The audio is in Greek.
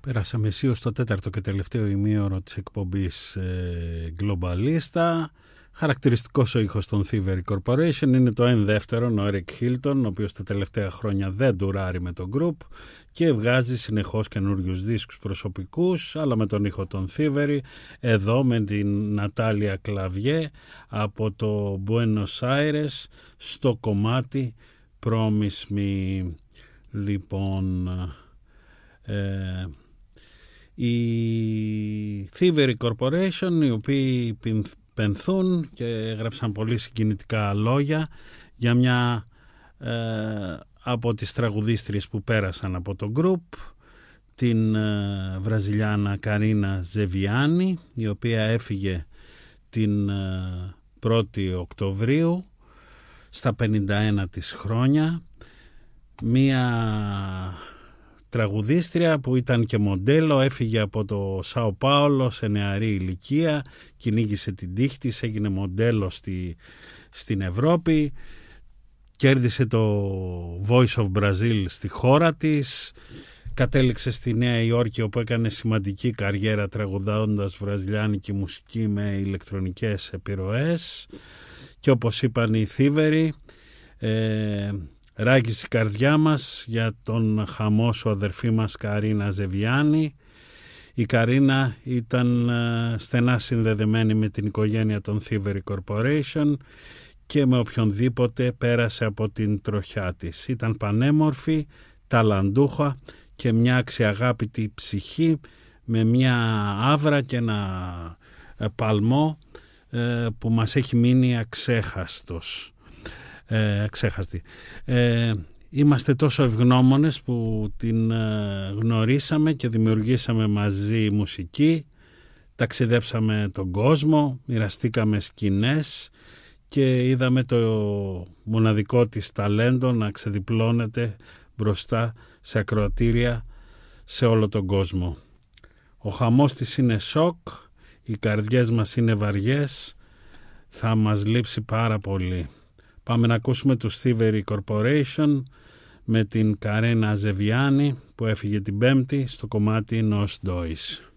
Πέρασαμε αισίως στο τέταρτο και τελευταίο ημίωρο της εκπομπής Globalista. Χαρακτηριστικός ο ήχος των Thievery Corporation είναι το 1/2, ο Eric Hilton, ο οποίος τα τελευταία χρόνια δεν τουράρει με το group και βγάζει συνεχώς καινούριους δίσκους προσωπικούς, αλλά με τον ήχο των Thievery, εδώ με την Νατάλια Κλαβιέ από το Buenos Aires στο κομμάτι Promise Me. Λοιπόν, οι Thievery Corporation, οι οποίοι πενθούν και έγραψαν πολύ συγκινητικά λόγια για μια από τις τραγουδίστριες που πέρασαν από το group, την Βραζιλιάνα Καρίνα Ζεβιάνι, η οποία έφυγε την 1η Οκτωβρίου στα 51 της χρόνια, μια τραγουδίστρια που ήταν και μοντέλο, έφυγε από το Σάο Πάολο σε νεαρή ηλικία, κυνήγησε την τύχη της, έγινε μοντέλο στην Ευρώπη, κέρδισε το Voice of Brazil στη χώρα της, κατέληξε στη Νέα Υόρκη όπου έκανε σημαντική καριέρα τραγουδώντας βραζιλιάνικη μουσική με ηλεκτρονικές επιρροές και όπως είπαν οι Thievery, ράγισε η καρδιά μας για τον χαμό σου αδερφή μας Καρίνα Ζεβιάνι. Η Καρίνα ήταν στενά συνδεδεμένη με την οικογένεια των Thievery Corporation και με οποιονδήποτε πέρασε από την τροχιά της. Ήταν πανέμορφη, ταλαντούχα και μια αξιαγάπητη ψυχή με μια άβρα και ένα παλμό που μας έχει μείνει αξέχαστη. Είμαστε τόσο ευγνώμονες που την γνωρίσαμε και δημιουργήσαμε μαζί μουσική, ταξιδέψαμε τον κόσμο, μοιραστήκαμε σκηνές και είδαμε το μοναδικό της ταλέντο να ξεδιπλώνεται μπροστά σε ακροατήρια σε όλο τον κόσμο. Ο χαμός της είναι σοκ, οι καρδιές μας είναι βαριές, θα μας λείψει πάρα πολύ. Πάμε να ακούσουμε τους Thievery Corporation με την Καρίνα Ζεβιάνι που έφυγε την Πέμπτη στο κομμάτι Nos Dois.